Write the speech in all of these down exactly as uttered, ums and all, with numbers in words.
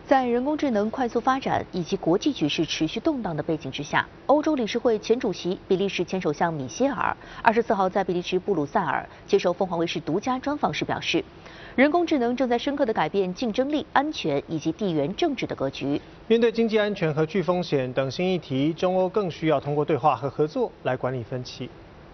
在人工智能快速发展以及国际局势持续动荡的背景之下，欧洲理事会前主席比利时前首相米歇尔二十四号在比利时布鲁塞尔接受凤凰卫视独家专访时表示，人工智能正在深刻地改变竞争力、安全以及地缘政治的格局。 面对经济安全和去风险等新议题，中欧更需要通过对话和合作来管理分歧。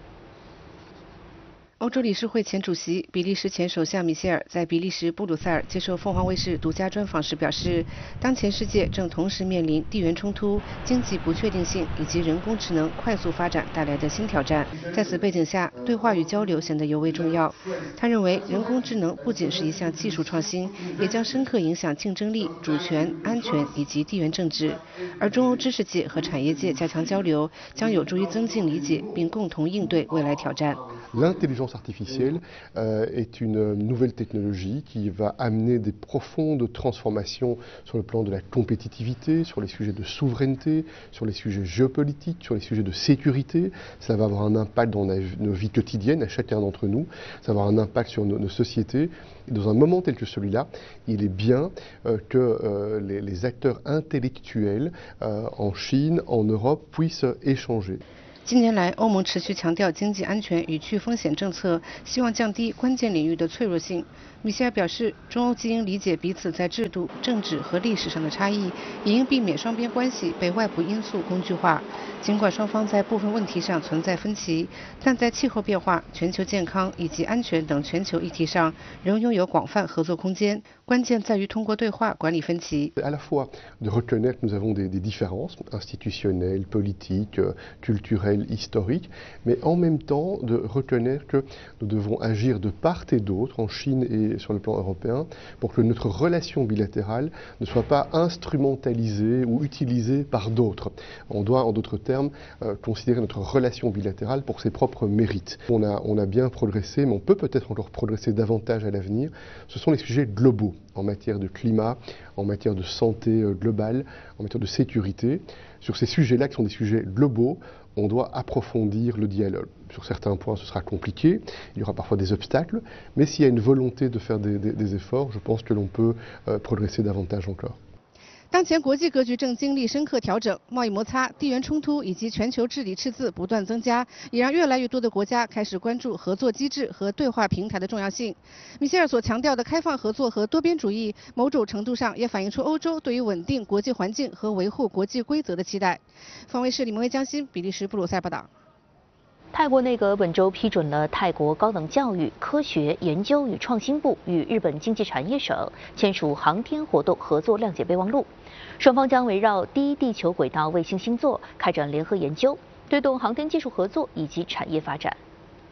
欧洲理事会前主席、比利时前首相米歇尔在比利时布鲁塞尔接受凤凰卫视独家专访时表示，当前世界正同时面临地缘冲突、经济不确定性以及人工智能快速发展带来的新挑战。在此背景下，对话与交流显得尤为重要。他认为，人工智能不仅是一项技术创新，也将深刻影响竞争力、主权、安全以及地缘政治。而中欧知识界和产业界加强交流，将有助于增进理解并共同应对未来挑战。 L'intelligence artificielle euh, est une nouvelle technologie qui va amener des profondes transformations sur le plan de la compétitivité, sur les sujets de souveraineté, sur les sujets géopolitiques, sur les sujets de sécurité. Ça va avoir un impact dans nos vies quotidiennes à chacun d'entre nous. Ça va avoir un impact sur nos, nos sociétés. Et dans un moment tel que celui-là, il est bien euh, que euh, les, les acteurs intellectuels euh, en Chine, en Europe, puissent échanger. 近年来，欧盟持续强调经济安全与去风险政策，希望降低关键领域的脆弱性。米歇尔表示，中欧既应理解彼此在制度、政治和历史上的差异，也应避免双边关系被外部因素工具化。尽管双方在部分问题上存在分歧，但在气候变化、全球健康以及安全等全球议题上，仍拥有广泛合作空间。关键在于通过对话管理分歧。 À la fois de reconnaître que nous avons des, des différences institutionnelles, politiques, culturelles, historiques, mais en même temps de reconnaître que nous devons agir de part et d'autre, en Chine et sur le plan européen, pour que notre relation bilatérale ne soit pas instrumentalisée ou utilisée par d'autres. On doit, en d'autres termes, euh, considérer notre relation bilatérale pour ses propres mérites. On a, on a bien progressé, mais on peut peut-être encore progresser davantage à l'avenir. Ce sont les sujets globaux en matière de climat, en matière de santé globale, en matière de sécurité. Sur ces sujets-là, qui sont des sujets globaux, on doit approfondir le dialogue. Sur certains points, ce sera compliqué, il y aura parfois des obstacles, mais s'il y a une volonté de faire des, des, des efforts, je pense que l'on peut euh, progresser davantage encore. 当前国际格局正经历深刻调整，贸易摩擦、地缘冲突以及全球治理赤字不断增加，也让越来越多的国家开始关注合作机制和对话平台的重要性。米歇尔所强调的开放合作和多边主义，某种程度上也反映出欧洲对于稳定国际环境和维护国际规则的期待。方卫视李梦薇、江欣，比利时布鲁塞尔报道。 泰国内阁本周批准了泰国高等教育、科学研究与创新部与日本经济产业省签署航天活动合作谅解备忘录，双方将围绕第一地球轨道卫星星座开展联合研究，推动航天技术合作以及产业发展。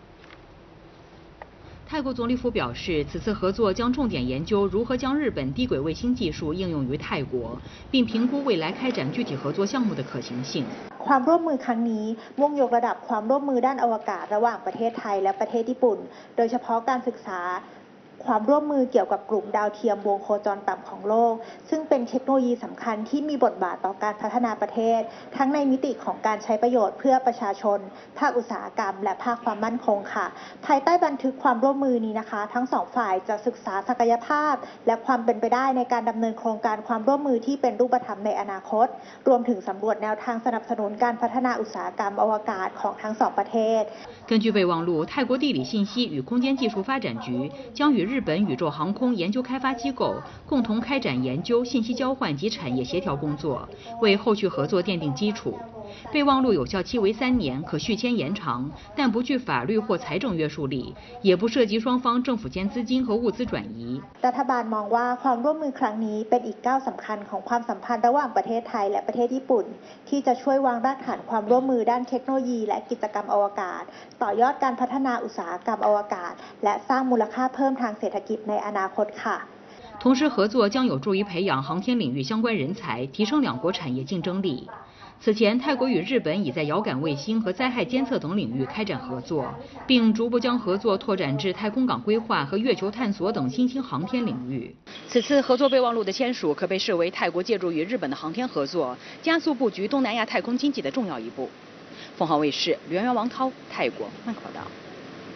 泰国总理府表示，此次合作将重点研究如何将日本低轨卫星技术应用于泰国，并评估未来开展具体合作项目的可行性。 ความร่วมมือครั้งนี้มุ่งยกระดับความร่วมมือด้านอวกาศระหว่างประเทศไทยและประเทศญี่ปุ่นโดยเฉพาะการศึกษาความร่วมมือเกี่ยวกับกลุ่มดาวเทียมวงโคจรต่ำของโลกซึ่งเป็นเทคโนโลยีสำคัญที่มีบทบาทต่อการพัฒนาประเทศทั้งในมิติของการใช้ประโยชน์เพื่อประชาชนภาคอุตสาหกรรมและภาคความมั่นคงค่ะภายใต้บันทึกความร่วมมือนี้นะคะทั้งสองฝ่ายจะศึกษาศักยภาพและความเป็นไปได้ในการดำเนินโครงการความร่วมมือที่เป็นรูปธรรมในอนาคตรวมถึงสำรวจแนวทางสนับสนุนการพัฒนาอุตสาหกรรมอวกาศของทั้งสองประเทศ根据备忘录，泰国地理信息与空间技术发展局将与日本宇宙航空研究开发机构共同开展研究、信息交换及产业协调工作，为后续合作奠定基础。备忘录有效期为三年，可续签延长，但不具法律或财政约束力，也不涉及双方政府间资金和物资转移。 รัฐบาลมองว่าความร่วมมือครั้งนี้เป็นอีกก้าวสำคัญของความสัมพันธ์ระหว่างประเทศไทยและประเทศญี่ปุ่นที่จะช่วยวางรากฐานความร่วมมือด้านเทคโนโลยีและกิจกรรมอวกาศต่อยอดการพัฒนาอุตสาหกรรมอวกาศและสร้างมูลค่าเพิ่มทางเศรษฐกิจในอนาคตค่ะ同时，合作将有助于培养航天领域相关人才，提升两国产业竞争力。此前，泰国与日本已在遥感卫星和灾害监测等领域开展合作，并逐步将合作拓展至太空港规划和月球探索等新兴航天领域。此次合作备忘录的签署，可被视为泰国借助与日本的航天合作，加速布局东南亚太空经济的重要一步。凤凰卫视，刘媛媛、王涛，泰国曼谷报道。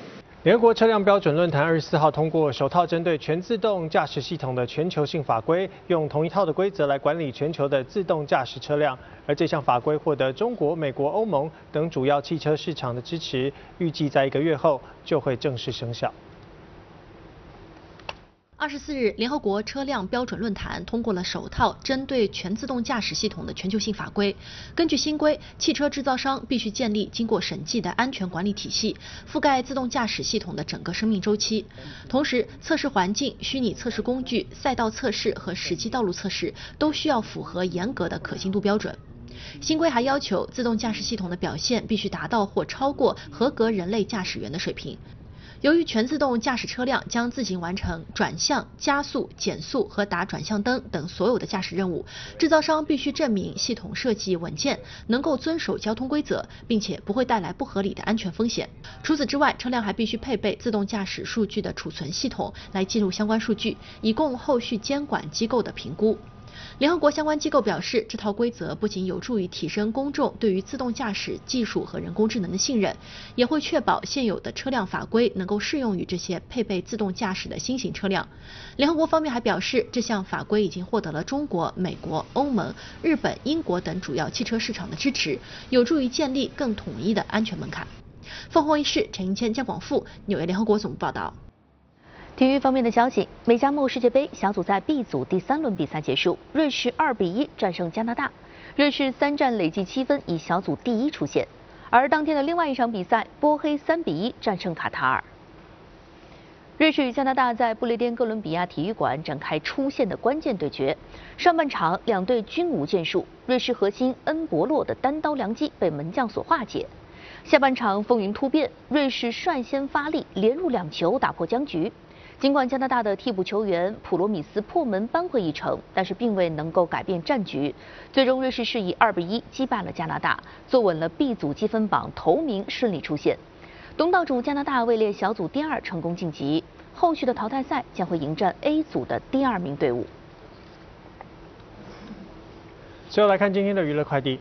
联合国车辆标准论坛二十四号通过首套针对全自动驾驶系统的全球性法规，用同一套的规则来管理全球的自动驾驶车辆。而这项法规获得中国、美国、欧盟等主要汽车市场的支持，预计在一个月后就会正式生效。 二十四日，联合国车辆标准论坛通过了首套针对全自动驾驶系统的全球性法规。根据新规，汽车制造商必须建立经过审计的安全管理体系，覆盖自动驾驶系统的整个生命周期。同时，测试环境、虚拟测试工具、赛道测试和实际道路测试都需要符合严格的可信度标准。新规还要求，自动驾驶系统的表现必须达到或超过合格人类驾驶员的水平。由于全自动驾驶车辆将自行完成转向、加速、减速和打转向灯等所有的驾驶任务，制造商必须证明系统设计稳健，能够遵守交通规则，并且不会带来不合理的安全风险。除此之外，车辆还必须配备自动驾驶数据的储存系统，来记录相关数据，以供后续监管机构的评估。联合国相关机构表示，这套规则不仅有助于提升公众对于自动驾驶技术和人工智能的信任，也会确保现有的车辆法规能够适用于这些配备自动驾驶的新型车辆。联合国方面还表示，这项法规已经获得了中国、美国、欧盟、日本、英国等主要汽车市场的支持，有助于建立更统一的安全门槛。凤凰卫视陈英谦、江广富，纽约联合国总部报道。 体育方面的消息，美加墨世界杯小组赛 B 组第三轮比赛结束，瑞士二比一战胜加拿大，瑞士三战累计七分，以小组第一出现。而当天的另外一场比赛，波黑三比一战胜卡塔尔。瑞士与加拿大在不列颠哥伦比亚体育馆展开出线的关键对决。上半场两队均无建树，瑞士核心恩博洛的单刀良机被门将所化解。下半场风云突变，瑞士率先发力，连入两球打破僵局。尽管加拿大的替补球员普罗米斯破门扳回一城，但是并未能够改变战局。最终，瑞士是以二比一击败了加拿大，坐稳了 B 组积分榜头名，顺利出线。东道主加拿大位列小组第二，成功晋级。后续的淘汰赛将会迎战 A 组的第二名队伍。 最后来看今天的娱乐快递。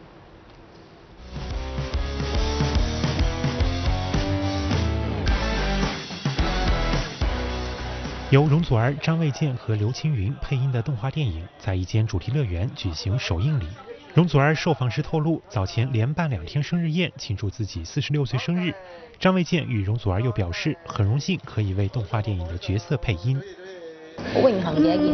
由容祖儿、张卫健和刘青云配音的动画电影在一间主题乐园举行首映礼。容祖儿受访时透露，早前连办两天生日宴庆祝自己四十六岁生日。张卫健与容祖儿又表示，很荣幸可以为动画电影的角色配音。 好榮幸嘅一件